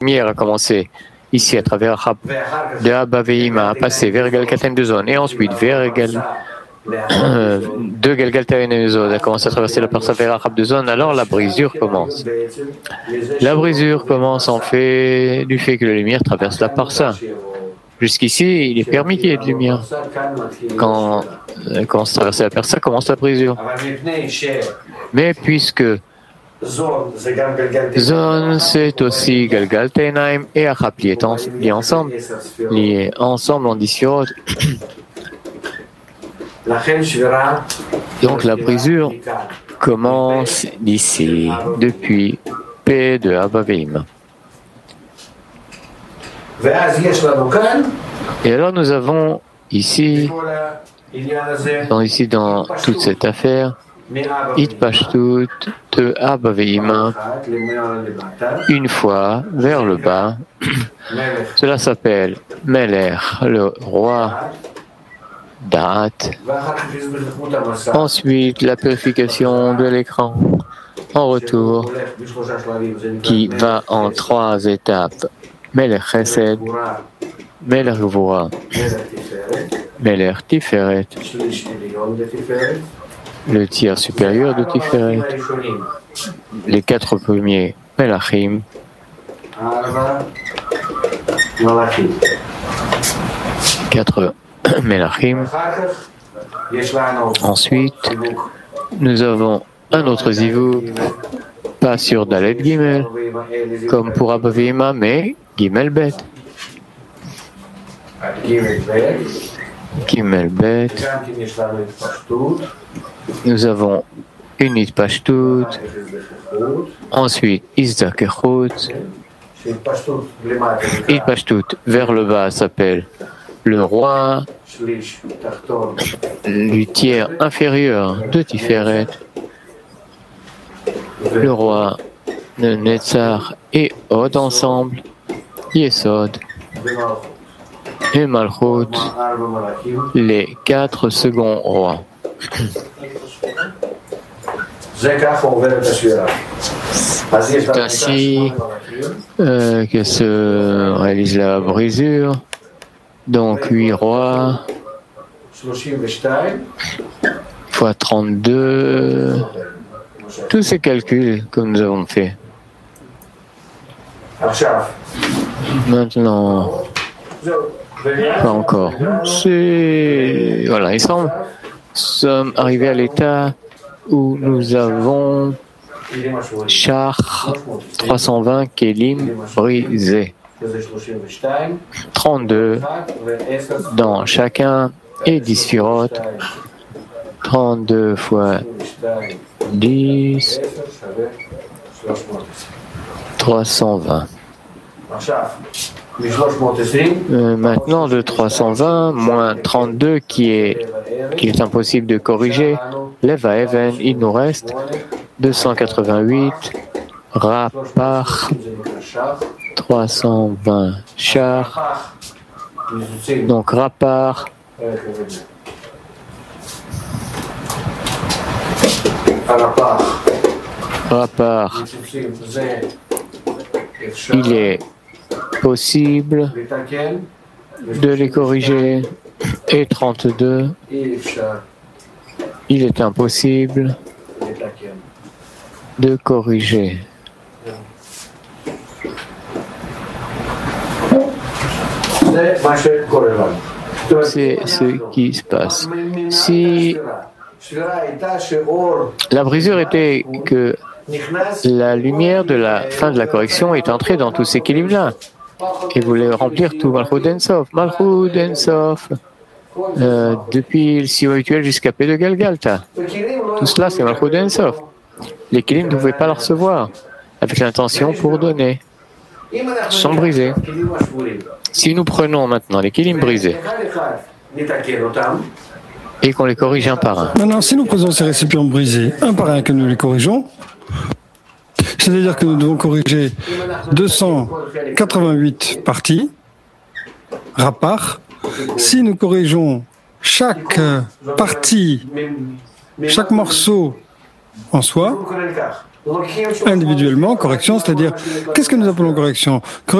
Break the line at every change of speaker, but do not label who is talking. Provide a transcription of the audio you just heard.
lumière a commencé ici à travers Rab, de Abba Veima a passé vers Galgalten de zone et ensuite vers de Galgalten de zone a commencé à traverser la parsa vers Rab de zone, alors la brisure commence. La brisure commence en fait du fait que la lumière traverse la parsa. Jusqu'ici, il est permis qu'il y ait de lumière. Quand elle commence à traverser la parsa, commence la brisure. Mais puisque Zone, c'est aussi Galgaltenaim et Achap liés ensemble en Disirot. Donc la brisure commence d'ici, depuis P de Abba Veima. Et alors nous avons ici, dans toute cette affaire, Itpashtut de Abba Veima, une fois vers le bas. Cela s'appelle Meler, le roi Da'at. Ensuite, la purification de l'écran en retour, qui va en 3 étapes. Meler Chesed, Meler Gvura, Meler Tiferet, le tiers supérieur de Tiferet, les 4 premiers Melachim, 4 Melachim. Ensuite, nous avons un autre zivug, pas sur Dalet Gimel, comme pour Abba Veima, mais Gimel Bet. Gimel Bet. Nous avons une Itpashtut, ensuite Izdakechut. Itpashtut vers le bas s'appelle le roi, du tiers inférieur de Tiferet, le roi de Netzar et Od ensemble, Yesod et Malchut, les 4 seconds rois. C'est ainsi que se réalise la brisure. Donc 8 rois fois 32, tous ces calculs que nous avons fait. Maintenant, pas encore. Voilà, nous sommes arrivés à l'état où nous avons Char 320 Kélim brisés. 32 dans chacun et 10 Sphirot. 32 fois 10, 320. Maintenant, de 320 moins 32 qu'il est impossible de corriger, lève à Even, il nous reste 288 Rapar 320 chars. Donc Rapar il est possible de les corriger, et 32 il est impossible de corriger. C'est ce qui se passe. Si la brisure était que la lumière de la fin de la correction est entrée dans tous ces kilim-là et voulait remplir tout Malchut Ensof, depuis le Sio rituel jusqu'à P de Galgalta. Tout cela, c'est Malchut Ensof. Les kilim ne pouvaient pas le recevoir avec l'intention pour donner. Ils sont brisés. Si nous prenons maintenant les kilim brisés et qu'on les corrige un par un.
Maintenant, si nous prenons ces récipients brisés un par un, que nous les corrigeons, c'est-à-dire que nous devons corriger 288 parties, Rapar. Si nous corrigeons chaque partie, chaque morceau en soi, individuellement, correction, c'est-à-dire, qu'est-ce que nous appelons correction?